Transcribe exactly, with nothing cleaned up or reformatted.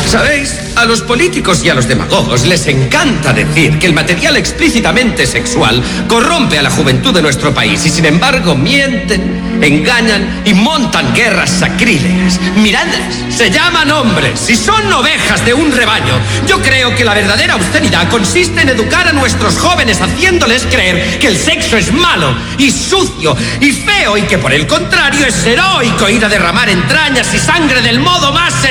¿Sabéis? A los políticos y a los demagogos les encanta decir que el material explícitamente sexual corrompe a la juventud de nuestro país y sin embargo mienten, engañan y montan guerras sacrílegas. Miradlas, se llaman hombres y son ovejas de un rebaño. Yo creo que la verdadera austeridad consiste en educar a nuestros jóvenes haciéndoles creer que el sexo es malo y sucio y feo y que por el contrario es heroico ir a derramar entrañas y sangre del modo más